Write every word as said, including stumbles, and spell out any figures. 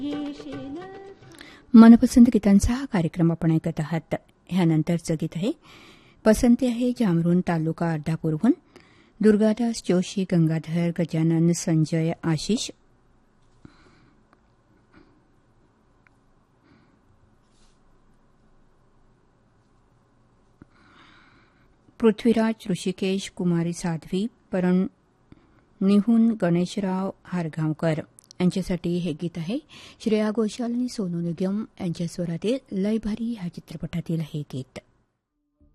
मनपसंत गीतांचा हा कार्यक्रम आपण ऐकत आहात. ह्यानंतरचं गीत आहे पसंती आहे जामरुन तालुका अर्धापूरहून दुर्गादास जोशी, गंगाधर, गजानन, संजय, आशिष. पृथ्वीराज, ऋषिकेश, कुमारी साध्वी, परभणीहून गणेशराव हारगावकर यांच्यासाठी हे गीत आहे. श्रेया घोषाल आणि सोनू निगम यांच्या स्वरातील लय भारी ह्या चित्रपटातील हे गीत.